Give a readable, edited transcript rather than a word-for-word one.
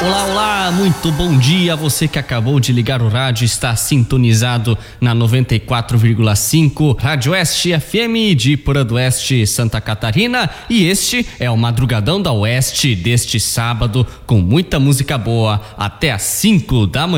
Olá, olá, muito bom dia. Você que acabou de ligar o rádio está sintonizado na 94,5 Rádio Oeste FM de Porã do Oeste, Santa Catarina. E este é o Madrugadão da Oeste deste sábado, com muita música boa até às 5 da manhã.